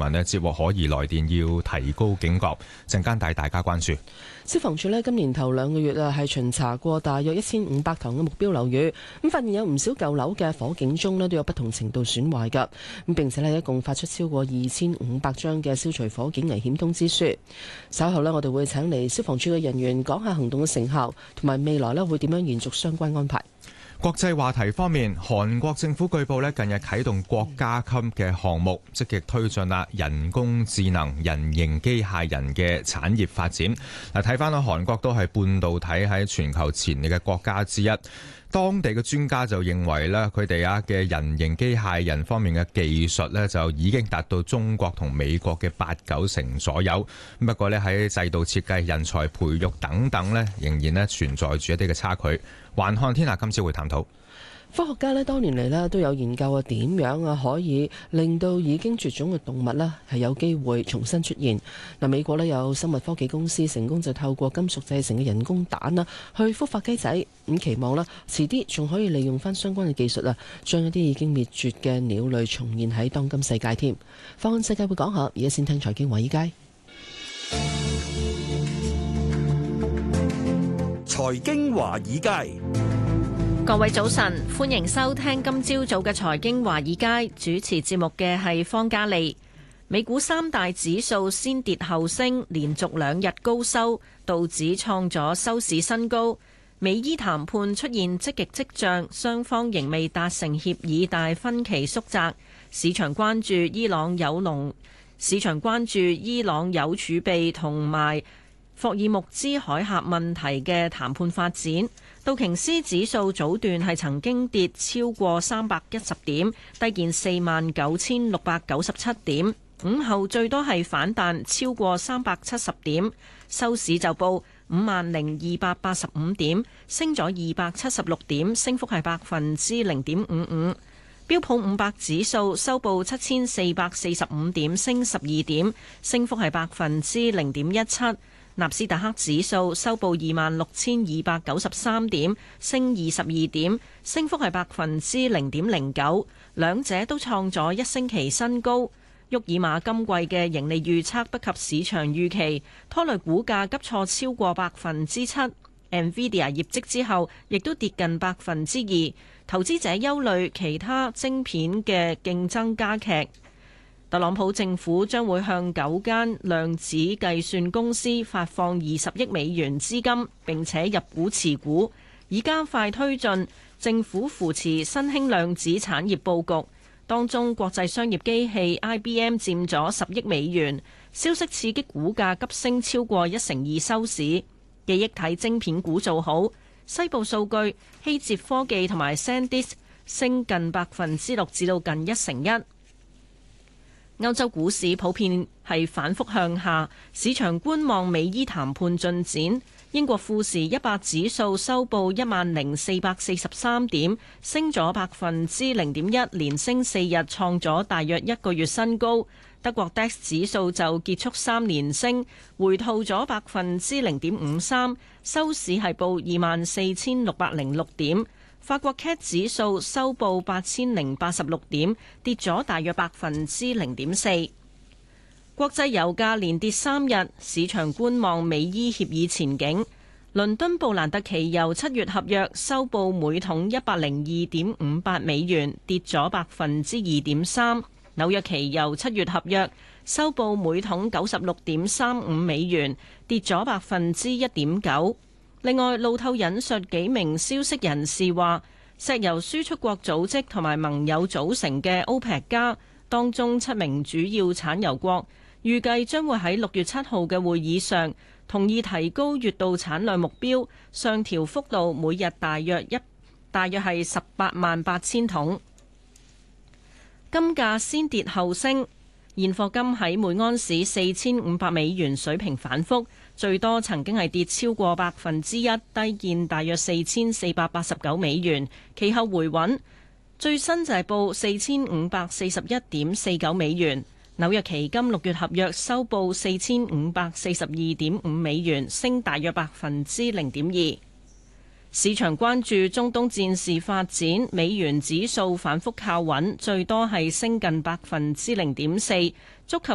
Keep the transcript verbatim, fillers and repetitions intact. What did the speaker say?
民呢接獲可疑來電，要提高警覺。陣間帶大家關注。 消防處呢今年頭兩個月啊，係巡查過大約一千五百幢嘅目標樓宇，咁發現有唔少舊樓嘅火警鐘呢都有不同程度損壞㗎，咁並且呢一共發出超過二千五百張嘅消除火警危險通知書。稍後呢，我哋會請嚟消防處嘅人員講下行動嘅成效，同埋未來呢會點樣延續相關安排。 國際話題方面，韓國政府據報咧近日啟動國家級嘅項目，積極推進啦人工智能、人形機械人嘅產業發展。嗱，睇翻啦，韓國都係半導體喺全球前列嘅國家之一。當地嘅專家就認為咧，佢哋啊嘅人形機械人方面嘅技術咧就已經達到中國同美國嘅八九成左右。不過咧喺制度設計、人才培育等等咧，仍然咧存在住一啲嘅差距。環看天下今朝會探討。 科學家咧多年嚟咧都有研究啊，點樣啊可以令到已經絕種嘅動物咧係有機會重新出現。嗱，美國咧有生物科技公司成功就透過金屬製成嘅人工蛋啦，去孵化雞仔，咁期望啦遲啲仲可以利用翻相關嘅技術啊，將一啲已經滅絕嘅鳥類重現喺當今世界添。放眼世界會講下，而家先聽財經華爾街。 財經華爾街。 各位早晨，歡迎收聽今朝早嘅財經華爾街，主持節目嘅係方嘉利。美股三大指數先跌後升，連續兩日高收，道指創咗收市新高。美伊談判出現積極跡象，雙方仍未達成協議，但分歧縮窄。市場關注伊朗有農，市場關注伊朗有儲備同埋霍爾木茲海峽問題嘅談判發展。道瓊斯指數早段係曾經跌超過三百一十點，低見四萬九千六百九十七點，午後最多係反彈超過三百七十點，收市就報五萬零二百八十五點，升咗二百七十六點，升幅係百分之零點五五。標普五百指數收報七千四百四十五點，升十二點，升幅係百分之零點一七。納斯達克指數收報二萬六千二百九十三點，升二十二點，升幅係百分之零點零九，兩者都創咗一星期新高。沃爾瑪今季嘅盈利預測不及市場預期，拖累股價急挫超過百分之七。Nvidia 業績之後，亦都跌近百分之二，投資者憂慮其他晶片嘅競爭加劇。特朗普政府將會向九間量子計算公司發放二十億美元資金，並且入股持股，以加快推進政府扶持新興量子產業佈局。當中國際商業機器 I B M 佔咗十億美元，消息刺激股價急升超過一成二收市。記憶體晶片股做好，西部數據、希捷科技同埋 SanDisk 升近百分之六至到近一成一。歐洲股市普遍係反覆向下，市場觀望美伊談判進展。英國富時一百指數收報一萬零四百四十三點，升咗百分之零點一，連升四日，創咗大約一個月新高。德國 D A X 指數就結束三連升，回吐咗百分之零點五三，收市係報二萬四千六百零六點。法國 C A T 指數收報八千零八十六點，跌咗大約百分之零點四。國際油價連跌三日，市場觀望美伊協議前景。倫敦布蘭特期油七月合約收報每桶一百零二點五八美元，跌咗百分之二點三。紐約期油七月合約收報每桶九十六點三五美元，跌咗百分之一點九。另外，路透引述幾名消息人士話，石油輸出國組織同埋盟友組成嘅 OPEC 加當中七名主要產油國，預計將會喺六月七號嘅會議上同意提高月度產量目標，上調幅度每日大約一大約係十八萬八千桶。金價先跌後升，現貨金喺每安士四千五百美元水平反覆。最多曾經係跌超過百分之一，低見大約四千四百八十九美元，其後回穩，最新就係報四千五百四十一點四九美元。紐約期金六月合約收報四千五百四十二點五美元，升大約百分之零點二。市場關注中東戰事發展，美元指數反覆靠穩，最多係升近百分之零點四，觸及